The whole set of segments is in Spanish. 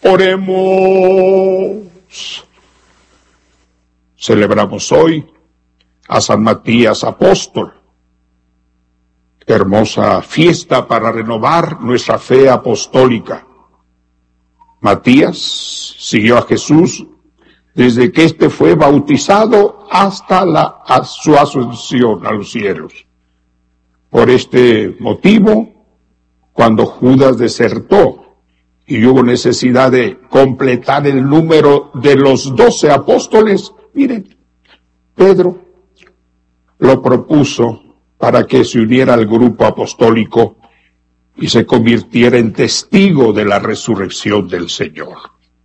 Oremos. Celebramos hoy a San Matías Apóstol. Hermosa fiesta para renovar nuestra fe apostólica. Matías siguió a Jesús desde que éste fue bautizado hasta su ascensión a los cielos. Por este motivo, cuando Judas desertó y hubo necesidad de completar el número de los 12 apóstoles, miren, Pedro lo propuso para que se uniera al grupo apostólico y se convirtiera en testigo de la resurrección del Señor.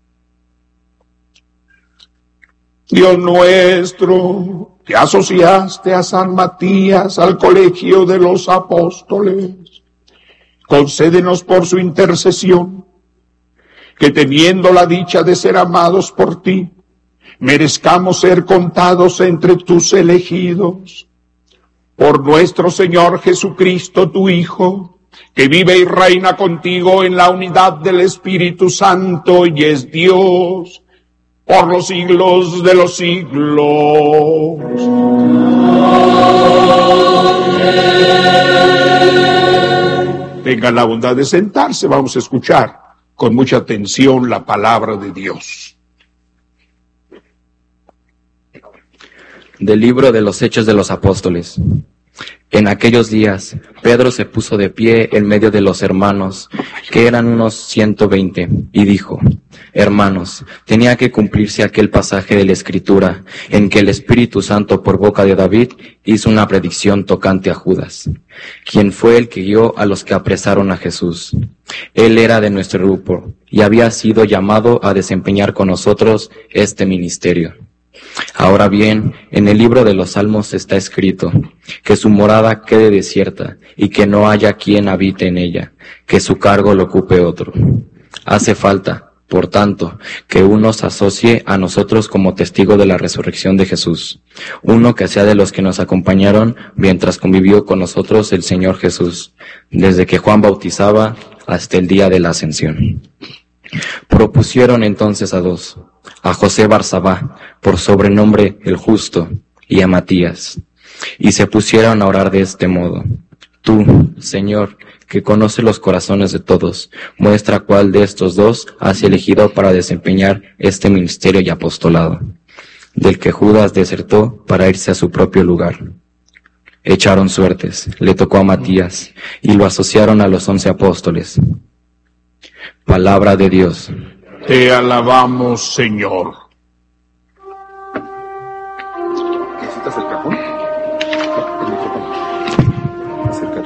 Dios nuestro, que asociaste a San Matías al colegio de los apóstoles, concédenos por su intercesión que, teniendo la dicha de ser amados por ti, merezcamos ser contados entre tus elegidos. Por nuestro Señor Jesucristo, tu Hijo, que vive y reina contigo en la unidad del Espíritu Santo y es Dios por los siglos de los siglos. Tengan la bondad de sentarse, vamos a escuchar con mucha atención la palabra de Dios. Del libro de los Hechos de los Apóstoles. En aquellos días, Pedro se puso de pie en medio de los hermanos, que eran unos 120, y dijo: Hermanos, tenía que cumplirse aquel pasaje de la Escritura, en que el Espíritu Santo por boca de David hizo una predicción tocante a Judas, quien fue el que guió a los que apresaron a Jesús. Él era de nuestro grupo, y había sido llamado a desempeñar con nosotros este ministerio. Ahora bien, en el libro de los Salmos está escrito, que su morada quede desierta, y que no haya quien habite en ella, que su cargo lo ocupe otro. Hace falta, por tanto, que uno se asocie a nosotros como testigo de la resurrección de Jesús, uno que sea de los que nos acompañaron mientras convivió con nosotros el Señor Jesús, desde que Juan bautizaba hasta el día de la ascensión. Propusieron entonces a dos, a José Barsabá, por sobrenombre el Justo, y a Matías, y se pusieron a orar de este modo: Tú, Señor, que conoces los corazones de todos, muestra cuál de estos dos has elegido para desempeñar este ministerio y apostolado, del que Judas desertó para irse a su propio lugar. Echaron suertes, le tocó a Matías, y lo asociaron a los 11 apóstoles. Palabra de Dios. Te alabamos, Señor. ¿Necesitas el cajón?